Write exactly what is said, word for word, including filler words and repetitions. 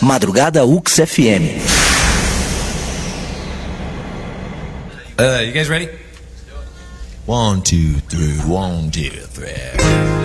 Madrugada U X F M. Uh, you guys ready? One, two, three, one, two, three.